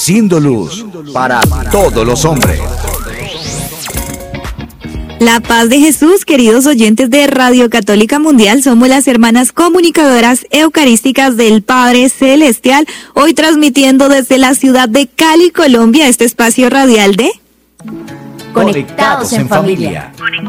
siendo luz para todos los hombres. La paz de Jesús, queridos oyentes de Radio Católica Mundial, somos las hermanas comunicadoras eucarísticas del Padre Celestial, hoy transmitiendo desde la ciudad de Cali, Colombia, este espacio radial de Conectados en Familia.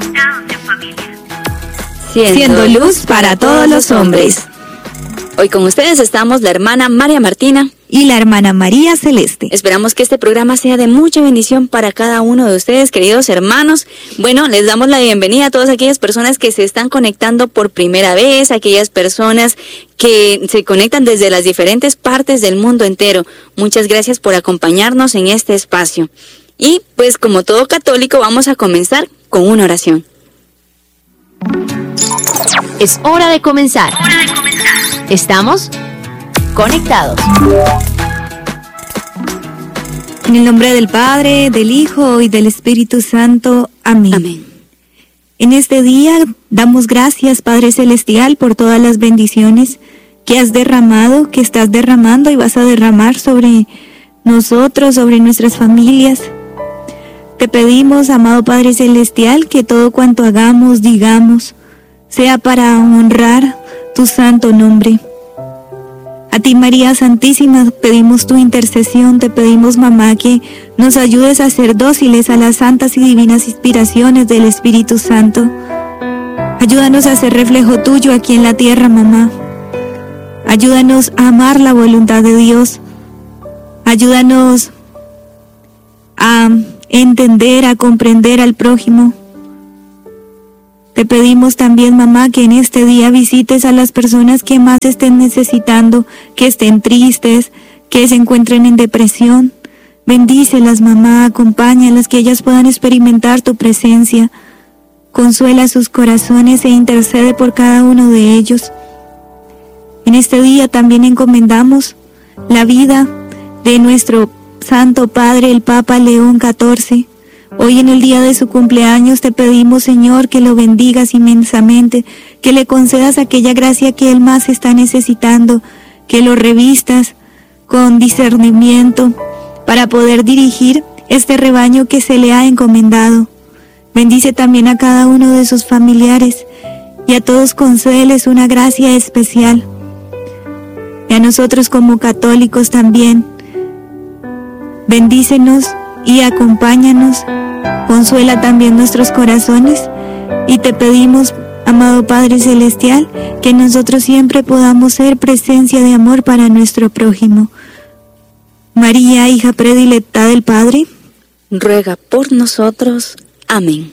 Siendo luz para todos los hombres. Hoy con ustedes estamos la hermana María Martina y la hermana María Celeste. Esperamos que este programa sea de mucha bendición para cada uno de ustedes, queridos hermanos. Bueno, les damos la bienvenida a todas aquellas personas que se están conectando por primera vez, aquellas personas que se conectan desde las diferentes partes del mundo entero. Muchas gracias por acompañarnos en este espacio. Y pues como todo católico vamos a comenzar con una oración. Es hora de comenzar. Estamos conectados. En el nombre del Padre, del Hijo y del Espíritu Santo. Amén. Amén. En este día damos gracias, Padre Celestial, por todas las bendiciones que has derramado, que estás derramando y vas a derramar sobre nosotros, sobre nuestras familias. Te pedimos, amado Padre Celestial, que todo cuanto hagamos, digamos, sea para honrar tu santo nombre. A ti, María Santísima, pedimos tu intercesión, te pedimos, mamá, que nos ayudes a ser dóciles a las santas y divinas inspiraciones del Espíritu Santo. Ayúdanos a ser reflejo tuyo aquí en la tierra, mamá. Ayúdanos a amar la voluntad de Dios. Ayúdanos a entender, a comprender al prójimo. Te pedimos también, mamá, que en este día visites a las personas que más estén necesitando, que estén tristes, que se encuentren en depresión. Bendícelas, mamá, acompáñalas, que ellas puedan experimentar tu presencia. Consuela sus corazones e intercede por cada uno de ellos. En este día también encomendamos la vida de nuestro Santo Padre, el Papa León XIV. Hoy en el día de su cumpleaños te pedimos, Señor, que lo bendigas inmensamente, que le concedas aquella gracia que él más está necesitando, que lo revistas con discernimiento para poder dirigir este rebaño que se le ha encomendado. Bendice también a cada uno de sus familiares y a todos concédeles una gracia especial. Y a nosotros como católicos también, bendícenos y acompáñanos. Consuela también nuestros corazones y te pedimos, amado Padre Celestial, que nosotros siempre podamos ser presencia de amor para nuestro prójimo. María, hija predilecta del Padre, ruega por nosotros. Amén.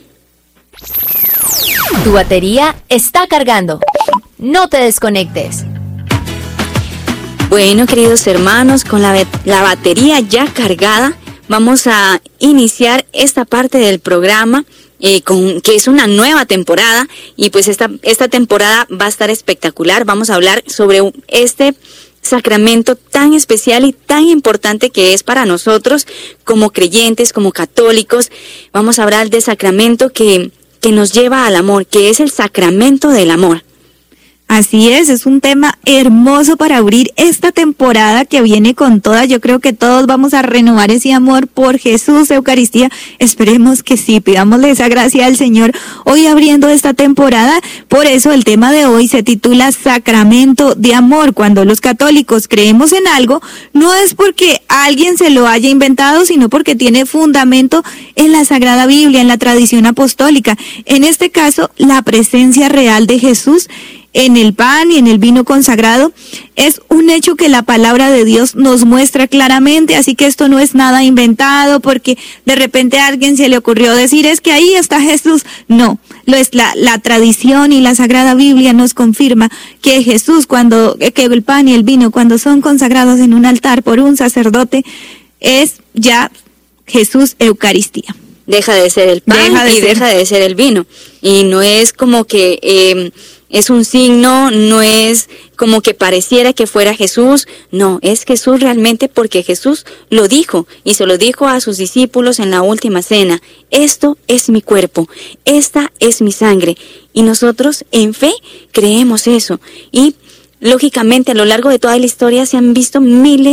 Tu batería está cargando. No te desconectes. Bueno, queridos hermanos, con la batería ya cargada, vamos a iniciar esta parte del programa que es una nueva temporada y pues esta temporada va a estar espectacular. Vamos a hablar sobre este sacramento tan especial y tan importante que es para nosotros como creyentes, como católicos. Vamos a hablar del sacramento que nos lleva al amor, que es el sacramento del amor. Así es un tema hermoso para abrir esta temporada que viene con toda. Yo creo que todos vamos a renovar ese amor por Jesús, Eucaristía. Esperemos que sí, pidámosle esa gracia al Señor hoy abriendo esta temporada. Por eso el tema de hoy se titula Sacramento de Amor. Cuando los católicos creemos en algo, no es porque alguien se lo haya inventado, sino porque tiene fundamento en la Sagrada Biblia, en la tradición apostólica. En este caso, la presencia real de Jesús en el pan y en el vino consagrado es un hecho que la palabra de Dios nos muestra claramente, así que esto no es nada inventado porque de repente a alguien se le ocurrió decir es que ahí está Jesús. No, lo es la tradición y la Sagrada Biblia nos confirma que Jesús que el pan y el vino cuando son consagrados en un altar por un sacerdote es ya Jesús Eucaristía. Deja de ser el pan deja de ser el vino. Y no es como que es un signo, no es como que pareciera que fuera Jesús, no, es Jesús realmente porque Jesús lo dijo y se lo dijo a sus discípulos en la última cena. Esto es mi cuerpo, esta es mi sangre. Y nosotros en fe creemos eso. Y lógicamente a lo largo de toda la historia se han visto miles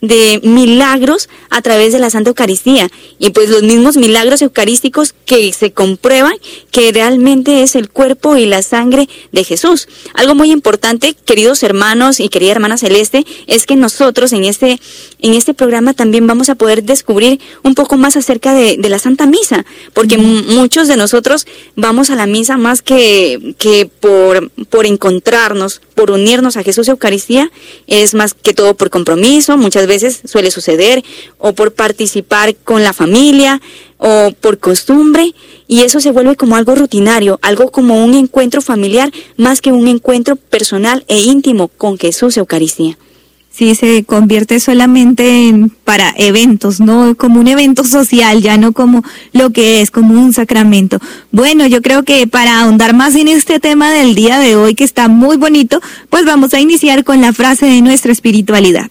de milagros a través de la Santa Eucaristía, y pues los mismos milagros eucarísticos que se comprueban que realmente es el cuerpo y la sangre de Jesús. Algo muy importante, queridos hermanos y querida hermana Celeste, es que nosotros en este programa también vamos a poder descubrir un poco más acerca de la Santa Misa, porque muchos de nosotros vamos a la misa más que por encontrarnos, por unirnos a Jesús Eucaristía, es más que todo por compromiso, muchas veces suele suceder, o por participar con la familia, o por costumbre, y eso se vuelve como algo rutinario, algo como un encuentro familiar, más que un encuentro personal e íntimo con Jesús Eucaristía. Sí, se convierte solamente para eventos, ¿no? Como un evento social, ya no como lo que es, como un sacramento. Bueno, yo creo que para ahondar más en este tema del día de hoy, que está muy bonito, pues vamos a iniciar con la frase de nuestra espiritualidad.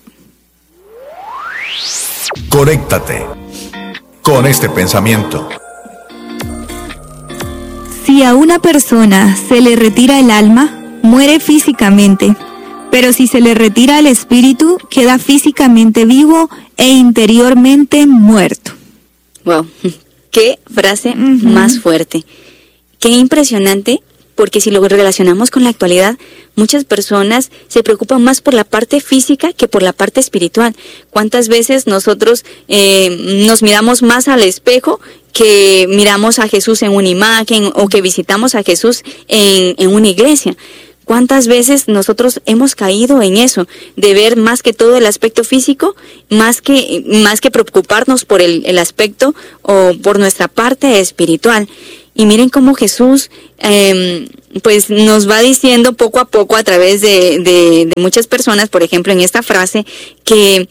Conéctate con este pensamiento. Si a una persona se le retira el alma, muere físicamente. Pero si se le retira el espíritu, queda físicamente vivo e interiormente muerto. Wow, qué frase más fuerte. Qué impresionante, porque si lo relacionamos con la actualidad, muchas personas se preocupan más por la parte física que por la parte espiritual. ¿Cuántas veces nosotros nos miramos más al espejo que miramos a Jesús en una imagen o que visitamos a Jesús en una iglesia? ¿Cuántas veces nosotros hemos caído en eso, de ver más que todo el aspecto físico, más que preocuparnos por el aspecto o por nuestra parte espiritual? Y miren cómo Jesús pues nos va diciendo poco a poco a través de muchas personas, por ejemplo en esta frase, que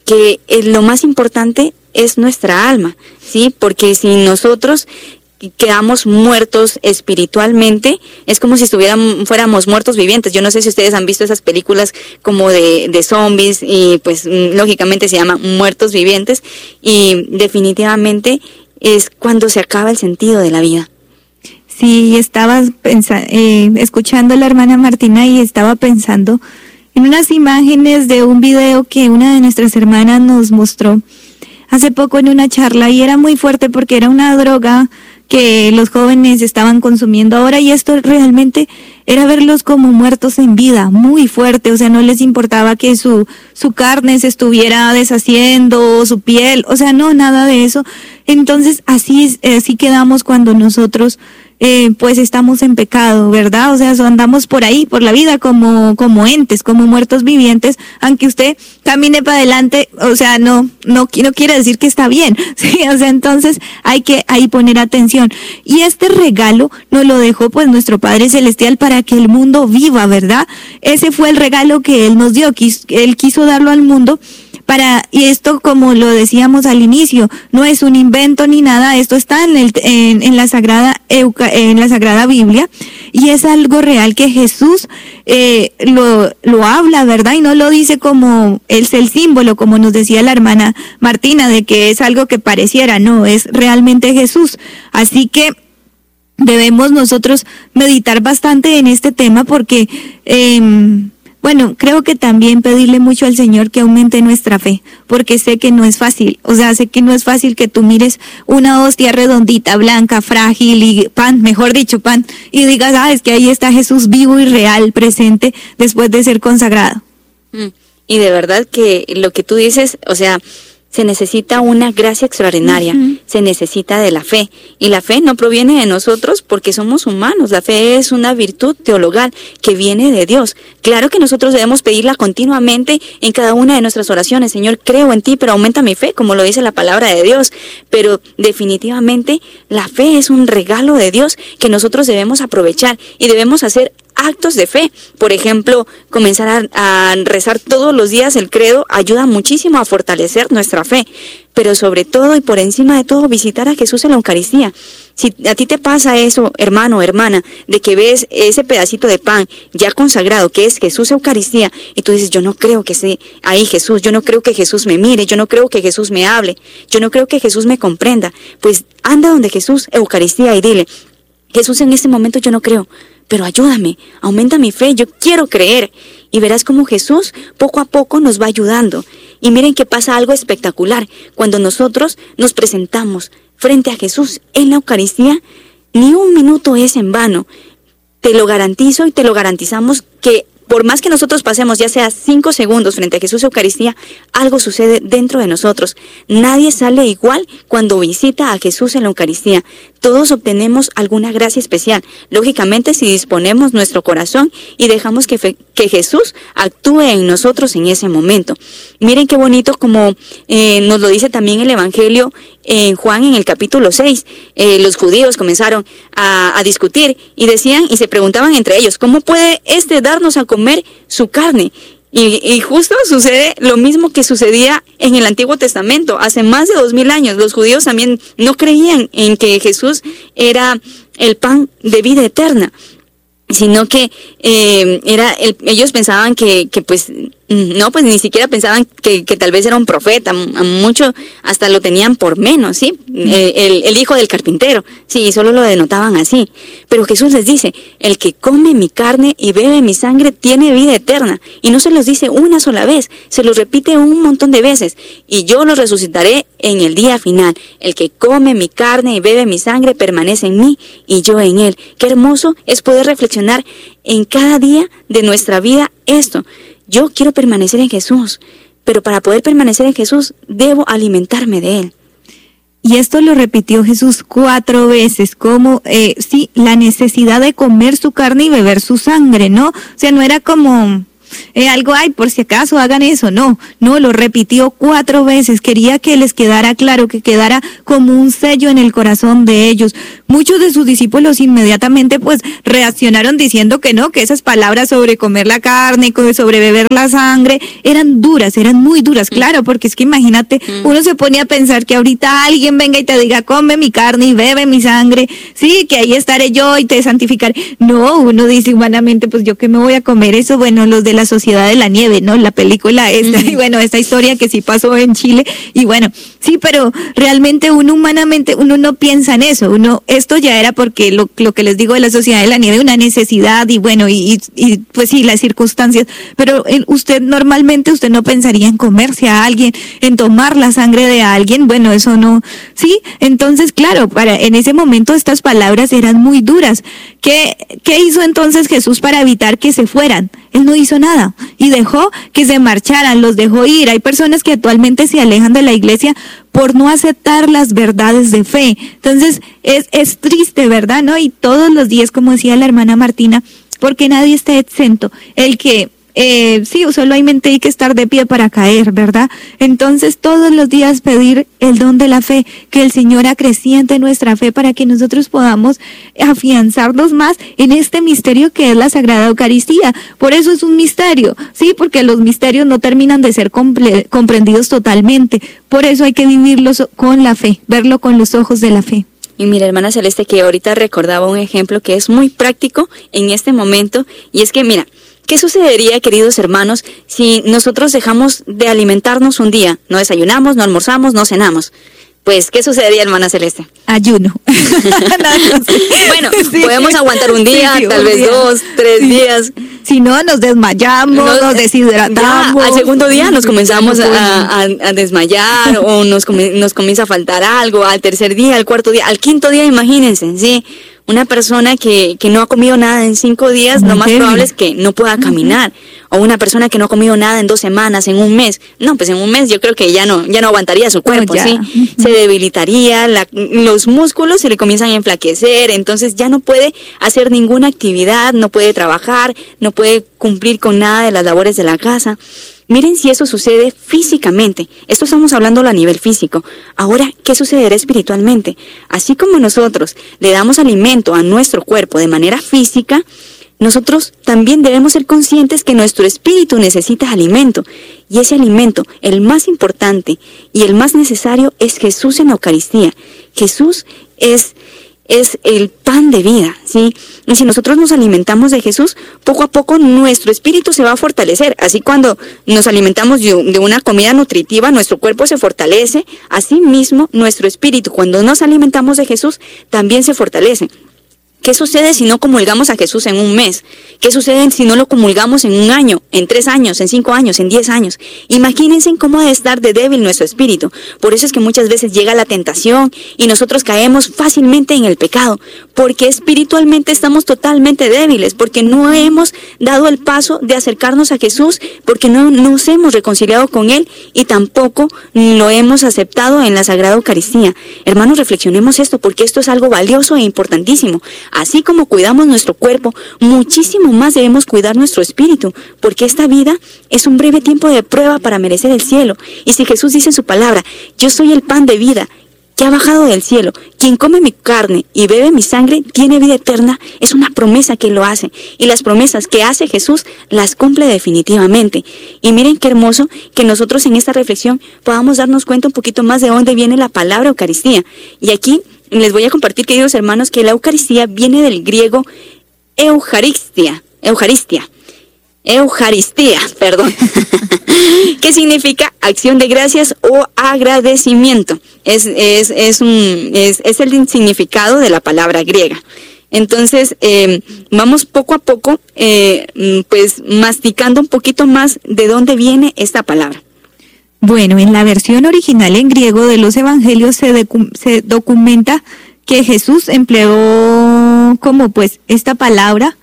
lo más importante es nuestra alma, ¿sí? Porque si nosotros quedamos muertos espiritualmente, es como si fuéramos muertos vivientes. Yo no sé si ustedes han visto esas películas como de zombies, y pues lógicamente se llaman muertos vivientes, y definitivamente es cuando se acaba el sentido de la vida. Sí, estaba escuchando a la hermana Martina y estaba pensando en unas imágenes de un video que una de nuestras hermanas nos mostró hace poco en una charla, y era muy fuerte porque era una droga que los jóvenes estaban consumiendo ahora, y esto realmente era verlos como muertos en vida, muy fuerte. O sea, no les importaba que su carne se estuviera deshaciendo, su piel, o sea, no, nada de eso. Entonces, así quedamos cuando nosotros pues estamos en pecado, ¿verdad? O sea, andamos por ahí, por la vida como entes, como muertos vivientes, aunque usted camine para adelante, o sea, no quiere decir que está bien, ¿sí? O sea, entonces hay que ahí poner atención. Y este regalo nos lo dejó pues nuestro Padre Celestial para que el mundo viva, ¿verdad? Ese fue el regalo que Él nos dio, Él quiso darlo al mundo. Y esto, como lo decíamos al inicio, no es un invento ni nada, esto está en la Sagrada Biblia, y es algo real que Jesús lo habla, ¿verdad? Y no lo dice como es el símbolo, como nos decía la hermana Martina, de que es algo que pareciera, no, es realmente Jesús. Así que debemos nosotros meditar bastante en este tema, porque bueno, creo que también pedirle mucho al Señor que aumente nuestra fe, porque sé que no es fácil. O sea, sé que no es fácil que tú mires una hostia redondita, blanca, frágil, y pan, y digas, es que ahí está Jesús vivo y real, presente, después de ser consagrado. Y de verdad que lo que tú dices, o sea, se necesita una gracia extraordinaria, se necesita de la fe, y la fe no proviene de nosotros porque somos humanos. La fe es una virtud teologal que viene de Dios. Claro que nosotros debemos pedirla continuamente en cada una de nuestras oraciones. Señor, creo en ti, pero aumenta mi fe, como lo dice la palabra de Dios. Pero definitivamente la fe es un regalo de Dios que nosotros debemos aprovechar y debemos hacer actos de fe. Por ejemplo, comenzar a rezar todos los días el credo ayuda muchísimo a fortalecer nuestra fe, pero sobre todo y por encima de todo, visitar a Jesús en la Eucaristía. Si a ti te pasa eso, hermano o hermana, de que ves ese pedacito de pan ya consagrado, que es Jesús Eucaristía, y tú dices, yo no creo que sea ahí Jesús, yo no creo que Jesús me mire, yo no creo que Jesús me hable, yo no creo que Jesús me comprenda, pues anda donde Jesús Eucaristía y dile, Jesús, en este momento yo no creo, pero ayúdame, aumenta mi fe, yo quiero creer. y verás cómo Jesús poco a poco nos va ayudando. Y miren que pasa algo espectacular. Cuando nosotros nos presentamos frente a Jesús en la Eucaristía, ni un minuto es en vano. Te lo garantizo y te lo garantizamos que por más que nosotros pasemos ya sea 5 segundos frente a Jesús Eucaristía, algo sucede dentro de nosotros. Nadie sale igual cuando visita a Jesús en la Eucaristía. Todos obtenemos alguna gracia especial. Lógicamente, si disponemos nuestro corazón y dejamos que Jesús actúe en nosotros en ese momento. Miren qué bonito como nos lo dice también el Evangelio en Juan en el capítulo 6. Los judíos comenzaron a discutir y decían y se preguntaban entre ellos, ¿cómo puede darnos a comer su carne? Y justo sucede lo mismo que sucedía en el Antiguo Testamento. Hace más de 2000 años los judíos también no creían en que Jesús era el pan de vida eterna, sino que ellos pensaban que pues no, pues ni siquiera pensaban que tal vez era un profeta. A mucho hasta lo tenían por menos, ¿sí? El hijo del carpintero, sí, solo lo denotaban así. Pero Jesús les dice, el que come mi carne y bebe mi sangre tiene vida eterna. Y no se los dice una sola vez, se los repite un montón de veces. Y yo los resucitaré en el día final. El que come mi carne y bebe mi sangre permanece en mí y yo en él. Qué hermoso es poder reflexionar en cada día de nuestra vida esto. Yo quiero permanecer en Jesús, pero para poder permanecer en Jesús debo alimentarme de Él. Y esto lo repitió Jesús 4 veces, como, sí, la necesidad de comer su carne y beber su sangre, ¿no? O sea, no era como algo, ay, por si acaso hagan eso, no, lo repitió 4 veces, quería que les quedara claro, que quedara como un sello en el corazón de ellos. Muchos de sus discípulos inmediatamente pues reaccionaron diciendo que no, que esas palabras sobre comer la carne, sobre beber la sangre, eran duras, eran muy duras, claro, porque es que imagínate, uno se pone a pensar que ahorita alguien venga y te diga, come mi carne y bebe mi sangre, sí, que ahí estaré yo y te santificaré. No, uno dice humanamente, pues yo que me voy a comer eso, bueno, los de la Sociedad de la Nieve, ¿no? La película esta, y bueno, esta historia que sí pasó en Chile, y bueno, sí, pero realmente uno humanamente, uno no piensa en eso, esto ya era porque lo que les digo de la Sociedad de la Nieve, una necesidad, y bueno, y pues sí, las circunstancias, pero usted normalmente, usted no pensaría en comerse a alguien, en tomar la sangre de alguien, bueno, eso no, sí, entonces claro, en ese momento estas palabras eran muy duras. ¿Qué hizo entonces Jesús para evitar que se fueran? Él no hizo nada y dejó que se marcharan, los dejó ir. Hay personas que actualmente se alejan de la iglesia por no aceptar las verdades de fe. Entonces es triste, ¿verdad? ¿No? Y todos los días, como decía la hermana Martina, porque nadie está exento. El que sí, solamente hay que estar de pie para caer, ¿verdad? Entonces todos los días pedir el don de la fe, que el Señor acreciente nuestra fe para que nosotros podamos afianzarnos más en este misterio que es la Sagrada Eucaristía. Por eso es un misterio, sí, porque los misterios no terminan de ser comprendidos totalmente. Por eso hay que vivirlos con la fe, verlo con los ojos de la fe. Y mira, hermana Celeste, que ahorita recordaba un ejemplo que es muy práctico en este momento, y es que mira, ¿qué sucedería, queridos hermanos, si nosotros dejamos de alimentarnos un día? No desayunamos, no almorzamos, no cenamos. Pues, ¿qué sucedería, hermana Celeste? Ayuno. Bueno, sí, podemos aguantar un día, sí, tal vez 2, 3 días. Si no, nos desmayamos, nos deshidratamos. Ya, al segundo día nos comenzamos a desmayar o nos comienza a faltar algo. Al tercer día, al cuarto día, al quinto día, imagínense, ¿sí? Una persona que no ha comido nada en 5 días, lo más probable es que no pueda caminar. O una persona que no ha comido nada en 2 semanas, en un mes. No, pues en un mes yo creo que ya no aguantaría su cuerpo, ¿sí? Se debilitaría, los músculos se le comienzan a enflaquecer, entonces ya no puede hacer ninguna actividad, no puede trabajar, no puede cumplir con nada de las labores de la casa. Miren si eso sucede físicamente. Esto estamos hablándolo a nivel físico. Ahora, ¿qué sucederá espiritualmente? Así como nosotros le damos alimento a nuestro cuerpo de manera física, nosotros también debemos ser conscientes que nuestro espíritu necesita alimento. Y ese alimento, el más importante y el más necesario, es Jesús en la Eucaristía. Jesús es el pan de vida, ¿sí? Y si nosotros nos alimentamos de Jesús, poco a poco nuestro espíritu se va a fortalecer. Así cuando nos alimentamos de una comida nutritiva, nuestro cuerpo se fortalece. Así mismo, nuestro espíritu, cuando nos alimentamos de Jesús, también se fortalece. ¿Qué sucede si no comulgamos a Jesús en un mes? ¿Qué sucede si no lo comulgamos en un año, en 3 años, en 5 años, en 10 años? Imagínense cómo debe estar de débil nuestro espíritu. Por eso es que muchas veces llega la tentación y nosotros caemos fácilmente en el pecado, porque espiritualmente estamos totalmente débiles, porque no hemos dado el paso de acercarnos a Jesús, porque no nos hemos reconciliado con Él y tampoco lo hemos aceptado en la Sagrada Eucaristía. Hermanos, reflexionemos esto, porque esto es algo valioso e importantísimo. Así como cuidamos nuestro cuerpo, muchísimo más debemos cuidar nuestro espíritu, porque esta vida es un breve tiempo de prueba para merecer el cielo. Y si Jesús dice en su palabra, yo soy el pan de vida, que ha bajado del cielo, quien come mi carne y bebe mi sangre tiene vida eterna, es una promesa que lo hace, y las promesas que hace Jesús las cumple definitivamente. Y miren qué hermoso que nosotros en esta reflexión podamos darnos cuenta un poquito más de dónde viene la palabra Eucaristía. Y aquí les voy a compartir, queridos hermanos, que la Eucaristía viene del griego Eucharistia, que significa acción de gracias o agradecimiento. Es el significado de la palabra griega. Entonces, vamos poco a poco, pues masticando un poquito más de dónde viene esta palabra. Bueno, en la versión original en griego de los evangelios se documenta que Jesús empleó como pues esta palabra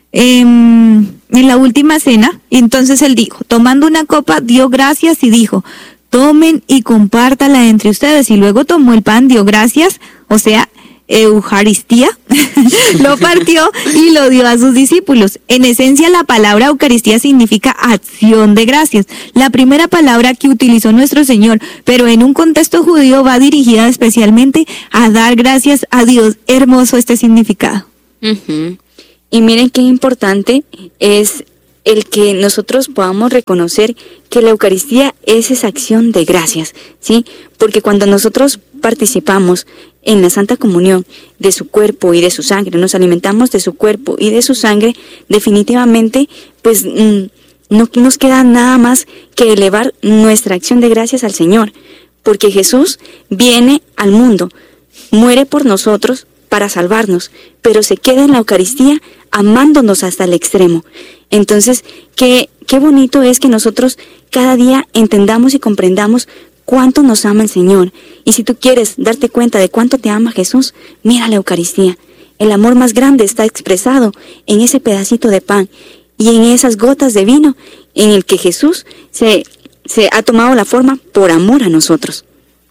en la última cena. Y entonces él dijo, tomando una copa, dio gracias y dijo, tomen y compártala entre ustedes. Y luego tomó el pan, dio gracias, o sea, Eucaristía, lo partió y lo dio a sus discípulos. En esencia, la palabra Eucaristía significa acción de gracias, la primera palabra que utilizó nuestro Señor, pero en un contexto judío va dirigida especialmente a dar gracias a Dios. Hermoso este significado. Uh-huh. Y miren qué importante es el que nosotros podamos reconocer que la Eucaristía es esa acción de gracias, ¿sí? Porque cuando nosotros participamos en la Santa Comunión de su cuerpo y de su sangre, nos alimentamos de su cuerpo y de su sangre, definitivamente, pues no nos queda nada más que elevar nuestra acción de gracias al Señor, porque Jesús viene al mundo, muere por nosotros para salvarnos, pero se queda en la Eucaristía amándonos hasta el extremo. Entonces, qué bonito es que nosotros cada día entendamos y comprendamos cuánto nos ama el Señor. Y si tú quieres darte cuenta de cuánto te ama Jesús, mira la Eucaristía. El amor más grande está expresado en ese pedacito de pan y en esas gotas de vino en el que Jesús se ha tomado la forma por amor a nosotros.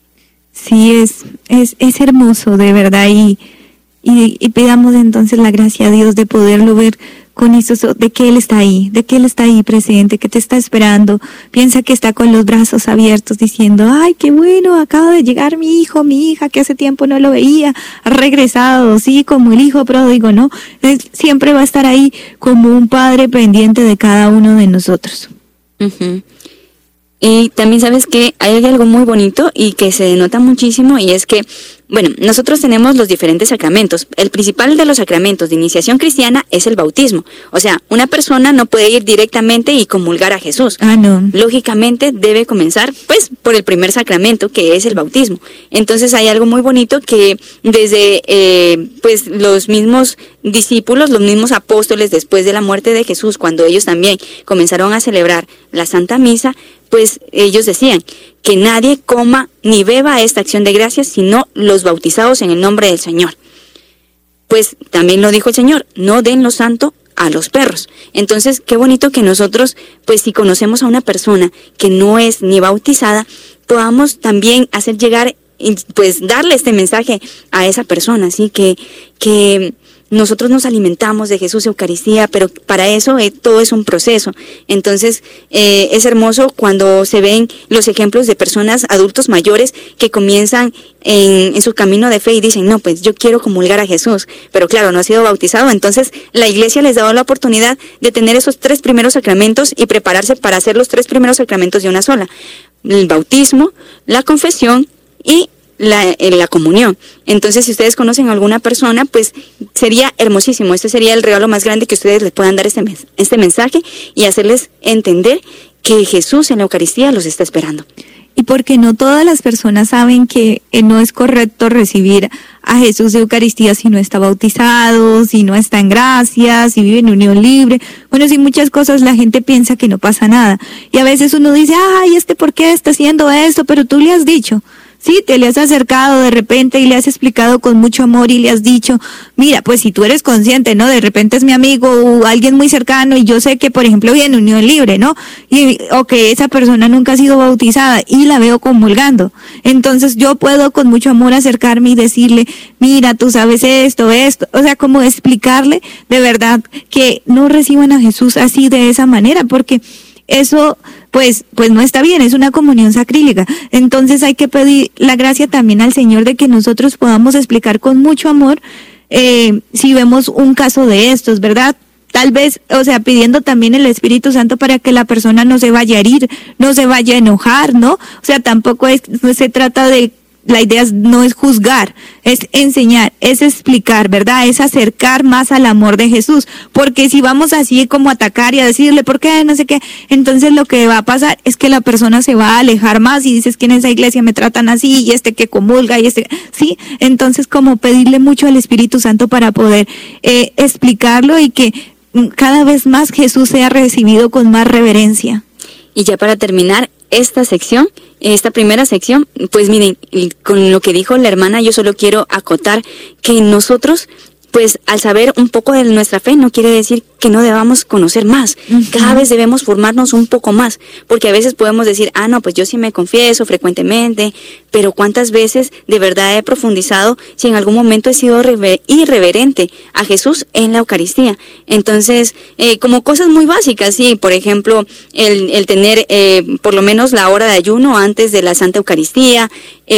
Sí, es hermoso, de verdad, y pidamos entonces la gracia a Dios de poderlo ver con eso, de que Él está ahí presente, que te está esperando. Piensa que está con los brazos abiertos diciendo, ay, qué bueno, acaba de llegar mi hijo, mi hija, que hace tiempo no lo veía, ha regresado, sí, como el hijo pródigo, ¿no? Él siempre va a estar ahí como un padre pendiente de cada uno de nosotros. Uh-huh. Y también sabes que hay algo muy bonito y que se denota muchísimo, y es que, bueno, nosotros tenemos los diferentes sacramentos. El principal de los sacramentos de iniciación cristiana es el bautismo. O sea, una persona no puede ir directamente y comulgar a Jesús. No. Lógicamente debe comenzar, pues, por el primer sacramento, que es el bautismo. Entonces hay algo muy bonito que desde, pues, los mismos discípulos, los mismos apóstoles, después de la muerte de Jesús, cuando ellos también comenzaron a celebrar la Santa Misa, pues ellos decían que nadie coma ni beba esta acción de gracias, sino los bautizados en el nombre del Señor. Pues también lo dijo el Señor, no den lo santo a los perros. Entonces, qué bonito que nosotros, pues si conocemos a una persona que no es ni bautizada, podamos también hacer llegar, pues darle este mensaje a esa persona, así que nosotros nos alimentamos de Jesús Eucaristía, pero para eso todo es un proceso. Entonces, es hermoso cuando se ven los ejemplos de personas, adultos mayores, que comienzan en su camino de fe y dicen, no, pues yo quiero comulgar a Jesús, pero claro, no ha sido bautizado. Entonces, la Iglesia les da la oportunidad de tener esos 3 primeros sacramentos y prepararse para hacer los 3 primeros sacramentos de una sola: el bautismo, la confesión y la comunión. Entonces, si ustedes conocen a alguna persona, pues sería hermosísimo. Este sería el regalo más grande que ustedes les puedan dar este mensaje y hacerles entender que Jesús en la Eucaristía los está esperando. y porque no todas las personas saben que no es correcto recibir a Jesús de Eucaristía si no está bautizado, si no está en gracia, si vive en unión libre. Bueno, si muchas cosas la gente piensa que no pasa nada. Y a veces uno dice, ay, ¿por qué está haciendo esto? Pero tú le has dicho. Sí, te le has acercado de repente y le has explicado con mucho amor y le has dicho, mira, pues si tú eres consciente, ¿no? De repente es mi amigo o alguien muy cercano y yo sé que, por ejemplo, vive en unión libre, ¿no? O que esa persona nunca ha sido bautizada y la veo comulgando. Entonces yo puedo con mucho amor acercarme y decirle, mira, tú sabes esto, o sea, como explicarle de verdad que no reciban a Jesús así de esa manera, porque eso pues no está bien, es una comunión sacrílega. Entonces hay que pedir la gracia también al Señor de que nosotros podamos explicar con mucho amor si vemos un caso de estos, ¿verdad? Tal vez, o sea, pidiendo también el Espíritu Santo para que la persona no se vaya a herir, no se vaya a enojar, ¿no? O sea, tampoco no se trata de, la idea no es juzgar, es enseñar, es explicar, ¿verdad? Es acercar más al amor de Jesús, porque si vamos así como a atacar y a decirle, ¿por qué? No sé qué, entonces lo que va a pasar es que la persona se va a alejar más y dices que en esa iglesia me tratan así y que comulga y ¿sí? Entonces como pedirle mucho al Espíritu Santo para poder explicarlo y que cada vez más Jesús sea recibido con más reverencia. Y ya para terminar esta sección, esta primera sección, pues miren, con lo que dijo la hermana, yo solo quiero acotar que nosotros, pues al saber un poco de nuestra fe, no quiere decir que no debamos conocer más. Cada vez debemos formarnos un poco más, porque a veces podemos decir, no, pues yo sí me confieso frecuentemente, pero ¿cuántas veces de verdad he profundizado si en algún momento he sido irreverente a Jesús en la Eucaristía? Entonces, como cosas muy básicas, sí, por ejemplo, el tener por lo menos la hora de ayuno antes de la Santa Eucaristía,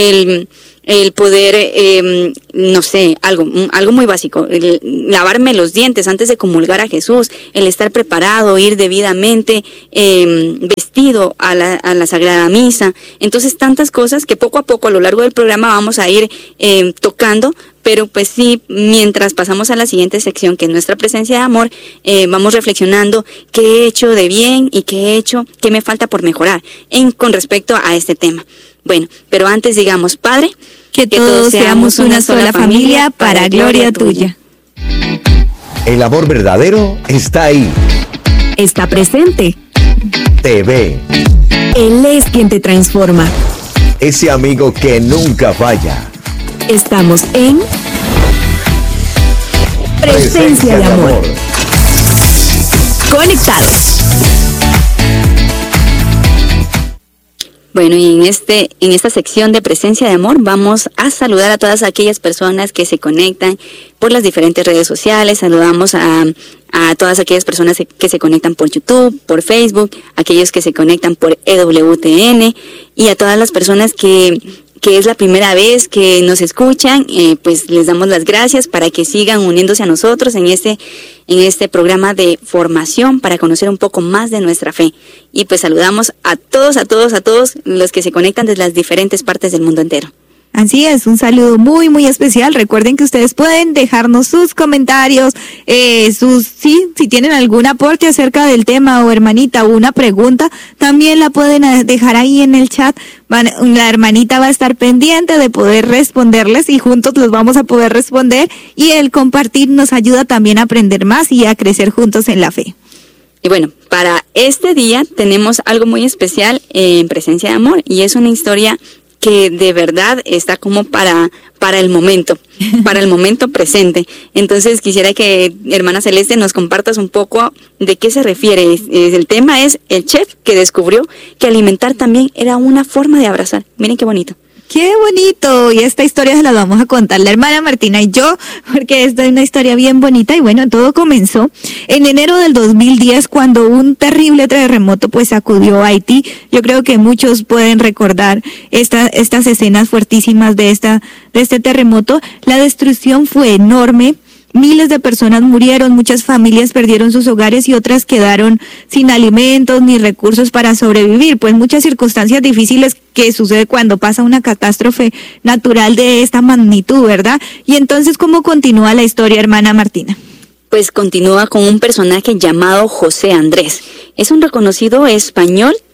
el poder, no sé, algo muy básico, lavarme los dientes antes de comulgar a Jesús, el estar preparado, ir debidamente vestido a la Sagrada Misa. Entonces, tantas cosas que poco a poco a lo largo del programa vamos a ir tocando, pero pues sí, mientras pasamos a la siguiente sección, que es nuestra presencia de amor, vamos reflexionando qué he hecho de bien y qué me falta por mejorar con respecto a este tema. Bueno, pero antes digamos, Padre, que todos seamos una sola familia para gloria tuya. El amor verdadero está ahí. Está presente. Te ve. Él es quien te transforma. Ese amigo que nunca falla. Estamos en Presencia de Amor. Conectados. Bueno, y en esta sección de Presencia de Amor vamos a saludar a todas aquellas personas que se conectan por las diferentes redes sociales. Saludamos a todas aquellas personas que se conectan por YouTube, por Facebook, aquellos que se conectan por EWTN y a todas las personas que es la primera vez que nos escuchan, pues les damos las gracias para que sigan uniéndose a nosotros en este programa de formación para conocer un poco más de nuestra fe. Y pues saludamos a todos los que se conectan desde las diferentes partes del mundo entero. Así es, un saludo muy, muy especial. Recuerden que ustedes pueden dejarnos sus comentarios, si tienen algún aporte acerca del tema o hermanita o una pregunta, también la pueden dejar ahí en el chat. La hermanita va a estar pendiente de poder responderles y juntos los vamos a poder responder, y el compartir nos ayuda también a aprender más y a crecer juntos en la fe. Y bueno, para este día tenemos algo muy especial en Presencia de Amor, y es una historia que de verdad está como para el momento presente. Entonces quisiera que, hermana Celeste, nos compartas un poco de qué se refiere. El tema es el chef que descubrió que alimentar también era una forma de abrazar. Miren qué bonito. ¡Qué bonito! Y esta historia se la vamos a contar la hermana Martina y yo, porque esta es una historia bien bonita. Y bueno, todo comenzó en enero del 2010, cuando un terrible terremoto pues sacudió a Haití. Yo creo que muchos pueden recordar estas escenas fuertísimas de este terremoto. La destrucción fue enorme. Miles de personas murieron, muchas familias perdieron sus hogares y otras quedaron sin alimentos ni recursos para sobrevivir. Pues muchas circunstancias difíciles que sucede cuando pasa una catástrofe natural de esta magnitud, ¿verdad? Y entonces, ¿cómo continúa la historia, hermana Martina? Pues continúa con un personaje llamado José Andrés. Es un reconocido español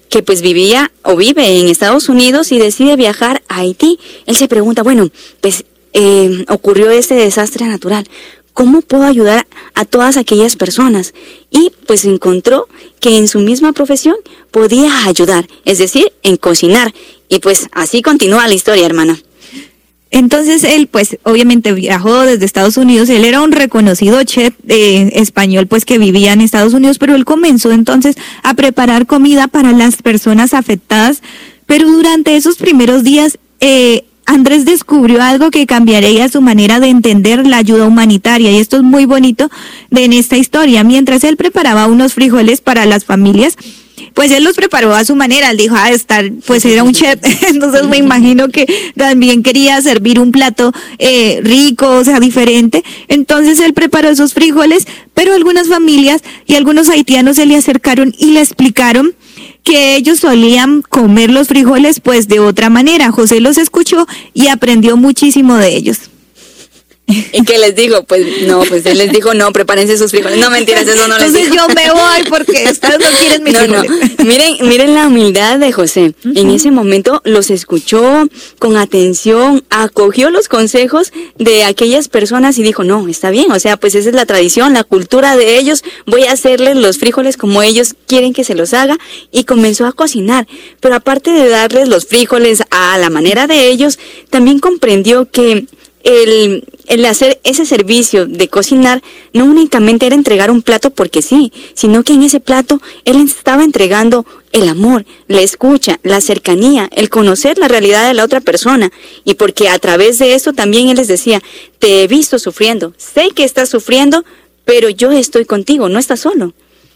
que pues vivía o vive en Estados Unidos y decide viajar a Haití. Él se pregunta, bueno, pues ocurrió este desastre natural, ¿cómo puedo ayudar a todas aquellas personas? Y pues encontró que en su misma profesión podía ayudar, es decir, en cocinar. Y pues así continúa la historia, hermana. Entonces él, pues, obviamente viajó desde Estados Unidos. Él era un reconocido chef español, pues, que vivía en Estados Unidos, pero él comenzó entonces a preparar comida para las personas afectadas. Pero durante esos primeros días, Andrés descubrió algo que cambiaría su manera de entender la ayuda humanitaria. Y esto es muy bonito en esta historia. Mientras él preparaba unos frijoles para las familias, pues él los preparó a su manera. Él dijo, pues era un chef, entonces me imagino que también quería servir un plato rico, o sea, diferente. Entonces él preparó esos frijoles, pero algunas familias y algunos haitianos se le acercaron y le explicaron que ellos solían comer los frijoles pues de otra manera. José los escuchó y aprendió muchísimo de ellos. ¿Y qué les digo? Pues él les dijo, no, prepárense sus frijoles. No, mentiras, eso no les dijo. Entonces yo me voy porque ustedes no quieren mis frijoles. No. Miren la humildad de José. Uh-huh. En ese momento los escuchó con atención, acogió los consejos de aquellas personas y dijo, no, está bien, o sea, pues esa es la tradición, la cultura de ellos, voy a hacerles los frijoles como ellos quieren que se los haga, y comenzó a cocinar. Pero aparte de darles los frijoles a la manera de ellos, también comprendió que el hacer ese servicio de cocinar no únicamente era entregar un plato porque sí, sino que en ese plato él estaba entregando el amor, la escucha, la cercanía, el conocer la realidad de la otra persona, y porque a través de eso también él les decía, te he visto sufriendo, sé que estás sufriendo, pero yo estoy contigo, no estás solo.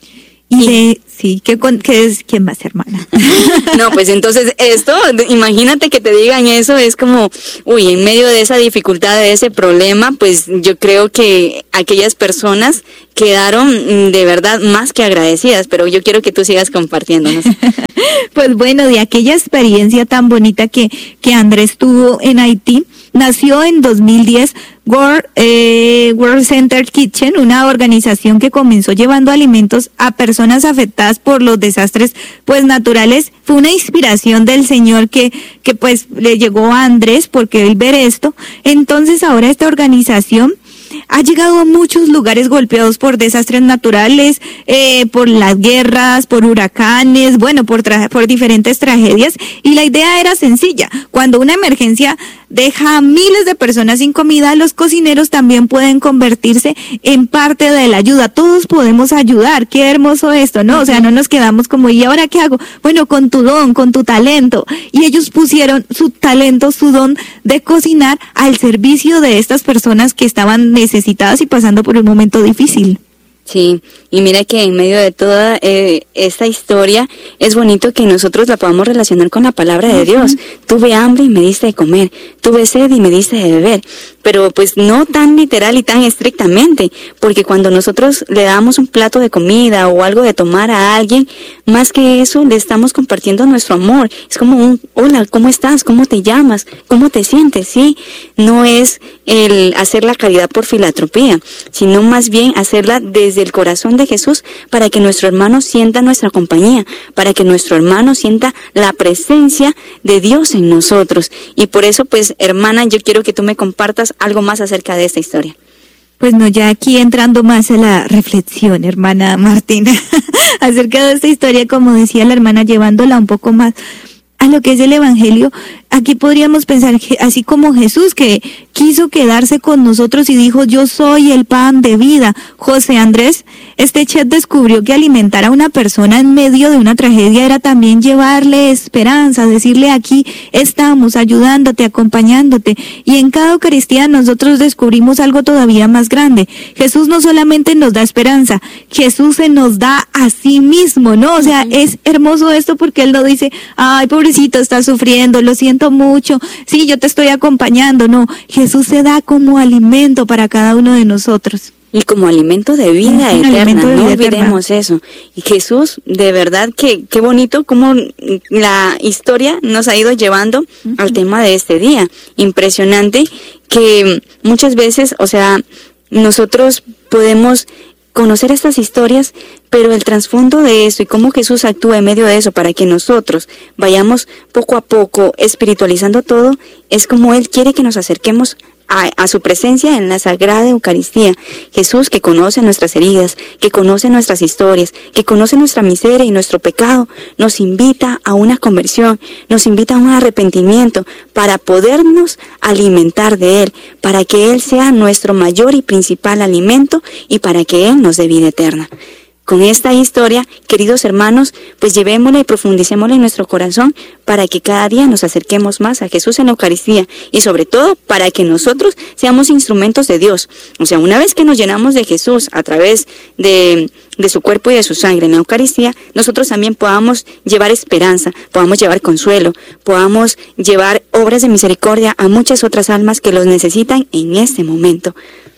¿Quién más, hermana? No, pues entonces esto, imagínate que te digan eso, es como, en medio de esa dificultad, de ese problema, pues yo creo que aquellas personas quedaron de verdad más que agradecidas, pero yo quiero que tú sigas compartiéndonos. Pues bueno, de aquella experiencia tan bonita que Andrés tuvo en Haití, nació en 2010 World Center Kitchen, una organización que comenzó llevando alimentos a personas afectadas por los desastres pues naturales. Fue una inspiración del Señor que pues le llegó a Andrés porque él ver esto. Entonces ahora esta organización ha llegado a muchos lugares golpeados por desastres naturales, por las guerras, por huracanes, por diferentes tragedias, y la idea era sencilla. Cuando una emergencia deja a miles de personas sin comida, los cocineros también pueden convertirse en parte de la ayuda. Todos podemos ayudar. Qué hermoso esto, ¿no? O sea, no nos quedamos como, ¿y ahora qué hago? Bueno, con tu don, con tu talento. Y ellos pusieron su talento, su don de cocinar al servicio de estas personas que estaban necesitadas y pasando por un momento difícil. Sí, y mira que en medio de toda esta historia es bonito que nosotros la podamos relacionar con la palabra de Dios. Tuve hambre y me diste de comer, tuve sed y me diste de beber, pero pues no tan literal y tan estrictamente, porque cuando nosotros le damos un plato de comida o algo de tomar a alguien, más que eso le estamos compartiendo nuestro amor. Es como un hola, ¿cómo estás? ¿Cómo te llamas? ¿Cómo te sientes? Sí, no es el hacer la caridad por filantropía, sino más bien hacerla desde el corazón de Jesús, para que nuestro hermano sienta nuestra compañía, para que nuestro hermano sienta la presencia de Dios en nosotros. Y por eso, pues, hermana, yo quiero que tú me compartas algo más acerca de esta historia. Pues no, ya aquí entrando más a la reflexión, hermana Martina, acerca de esta historia, como decía la hermana, llevándola un poco más a lo que es el Evangelio. Aquí podríamos pensar que así como Jesús, que quiso quedarse con nosotros y dijo, yo soy el pan de vida. José Andrés, este chef, descubrió que alimentar a una persona en medio de una tragedia era también llevarle esperanza, decirle, aquí estamos ayudándote, acompañándote. Y en cada Eucaristía nosotros descubrimos algo todavía más grande. Jesús no solamente nos da esperanza, Jesús se nos da a sí mismo, ¿no? O sea, es hermoso esto porque Él no dice, ay, pobrecito, está sufriendo, lo siento mucho, sí, yo te estoy acompañando. No, Jesús se da como alimento para cada uno de nosotros. Y como alimento de vida eterna, no olvidemos eso. Y Jesús, de verdad que qué bonito cómo la historia nos ha ido llevando al tema de este día. Impresionante que muchas veces, o sea, nosotros podemos conocer estas historias, Pero el trasfondo de eso y cómo Jesús actúa en medio de eso para que nosotros vayamos poco a poco espiritualizando todo, es como Él quiere que nos acerquemos a su presencia en la Sagrada Eucaristía. Jesús, que conoce nuestras heridas, que conoce nuestras historias, que conoce nuestra miseria y nuestro pecado, nos invita a una conversión, nos invita a un arrepentimiento para podernos alimentar de Él, para que Él sea nuestro mayor y principal alimento y para que Él nos dé vida eterna. Con esta historia, queridos hermanos, pues llevémosla y profundicémosla en nuestro corazón para que cada día nos acerquemos más a Jesús en la Eucaristía y sobre todo para que nosotros seamos instrumentos de Dios. O sea, una vez que nos llenamos de Jesús a través de su cuerpo y de su sangre en la Eucaristía, nosotros también podamos llevar esperanza, podamos llevar consuelo, podamos llevar obras de misericordia a muchas otras almas que los necesitan en este momento.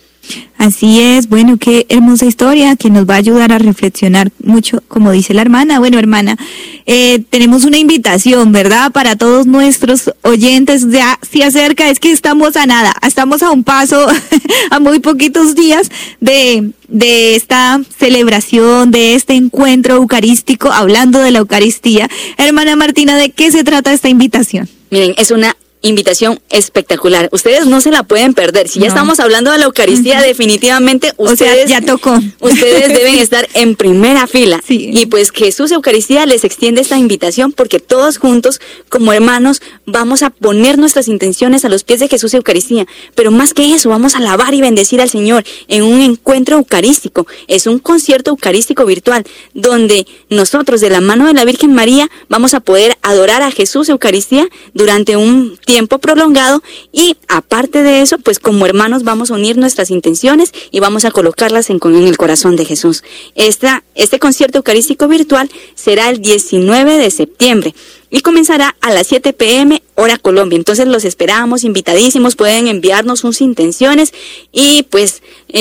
Así es, bueno, qué hermosa historia que nos va a ayudar a reflexionar mucho, como dice la hermana. Bueno, hermana, tenemos una invitación, ¿verdad? Para todos nuestros oyentes, ya se acerca, es que estamos a nada, estamos a un paso, a muy poquitos días de esta celebración, de este encuentro eucarístico, hablando de la Eucaristía. Hermana Martina, ¿de qué se trata esta invitación? Miren, es una invitación espectacular. Ustedes no se la pueden perder. Si ya estamos hablando de la Eucaristía, definitivamente ustedes, ya tocó. Ustedes deben estar en primera fila. Sí. Y pues Jesús Eucaristía les extiende esta invitación porque todos juntos, como hermanos, vamos a poner nuestras intenciones a los pies de Jesús Eucaristía. Pero más que eso, vamos a alabar y bendecir al Señor en un encuentro eucarístico. Es un concierto eucarístico virtual donde nosotros, de la mano de la Virgen María, vamos a poder adorar a Jesús Eucaristía durante un tiempo prolongado y aparte de eso, pues como hermanos vamos a unir nuestras intenciones y vamos a colocarlas en el corazón de Jesús. Este concierto eucarístico virtual será el 19 de septiembre y comenzará a las 7 p.m. hora Colombia. Entonces los esperamos, invitadísimos, pueden enviarnos sus intenciones y pues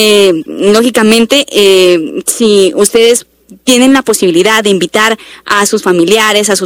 lógicamente si ustedes tienen la posibilidad de invitar a sus familiares, a sus